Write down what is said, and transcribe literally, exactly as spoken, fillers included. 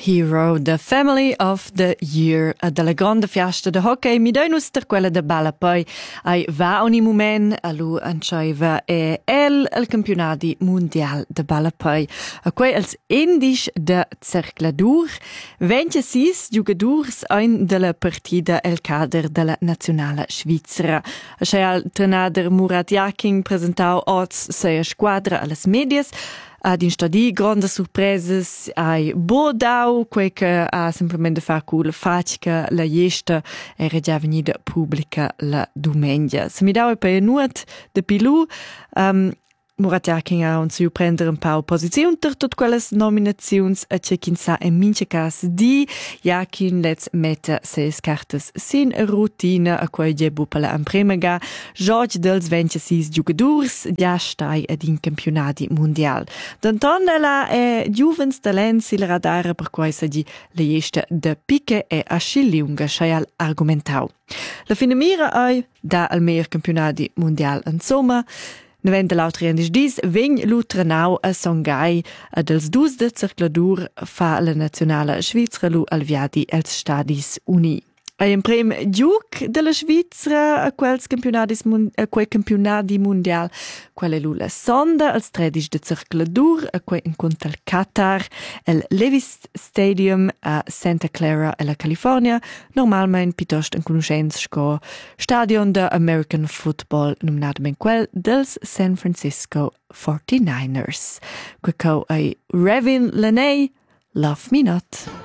Hero, the Family of the Year della grande fiasta de hockey. Mi dai nus ter quella de balla poi ai va ogni moment a lu ancaiva e el al campionati mondial de balla poi. A quei als indisch de cercladur ventissis giocadurs ein della partida el cader della nazionale svizzera. A schei al trenader Murat Yakin presentau oz seia squadra alles medias. Ad instadi grandes surpreses ai bodau, quei che ha semplicemente far cu la fatica la gesta era già venuta pubblica la domenica. Se mi dau per nuot de pilu, um, Murat Yakin ha un su prendere un po' posizione per tutte quelle nominazioni a c'è chi sa in mince cas di Yakin let's mette ses cartes sin routine a quei gebu per la prima George dels ventissis giocadors già stai ad in campionati mondial. D'anton la è giuvens talent sil radar per quei sa di le gesta de Pique e Achilliunga schaial argumentau. La fine mira ai da al meilleur campionati mondial insomma. Neventa l'altri andis dis, vegn l'utrenau a Songhai ad els dus de cercladur fa la nazionale Svizzera lu al viadi els Stadis Uni. E in prem giuc della Svizzera a quels campionatis a quei campionati mondial, quelle lu la sonda als tredici de cercladur a quei incontra al Qatar, el Levi's Stadium a Santa Clara e la California, normalmente piuttosto in conoscenza sco stadion de American Football, nominatament quel dels San Francisco forty-niners. Quecau ai Revin Laney, Love Me Not.